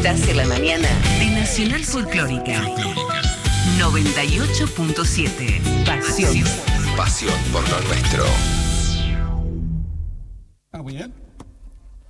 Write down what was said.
Estás en la mañana de Nacional Folclórica. 98.7. Pasión. Pasión por lo nuestro. Are we in?